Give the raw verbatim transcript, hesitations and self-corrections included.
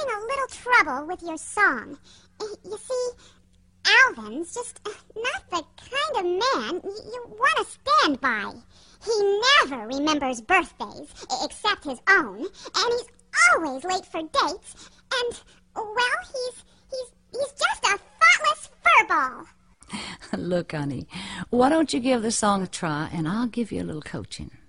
having a little trouble with your song. You see, Alvin's just not the kind of man you want to stand by. He never remembers birthdays, except his own, and he's always late for dates, and, well, he's, he's, he's just a thoughtless furball. Look, honey, why don't you give the song a try, and I'll give you a little coaching.